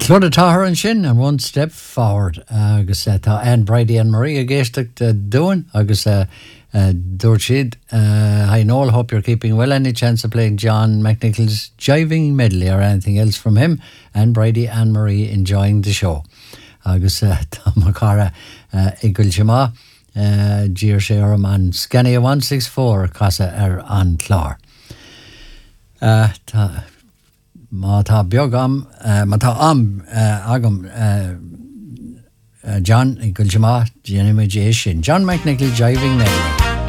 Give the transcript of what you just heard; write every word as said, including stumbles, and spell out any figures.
Clodagh Tahar and Shin and one step forward. Agus uh, tá Anne Brady and Maria Gaisteach uh, doing. Agus uh, uh, Dorchid, uh, hi Noel, hope you're keeping well. Any chance of playing John McNichol's Jiving Medley or anything else from him? Anne Brady and Marie enjoying the show. Agus uh, tá Macara uh, Igul Shema, uh, Gir Shearam and Scania one six four Casa er an Clár. Uh, tá má tá beag am uh, má tá am uh, agam uh, uh, John Igul Shema Jenny Majay Shin John McNichol Jiving Medley.